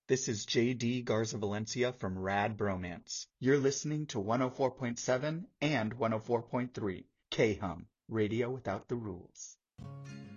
This is JD Garza Valencia from Rad Bromance. You're listening to 104.7 and 104.3 K-Hum, Radio Without the Rules.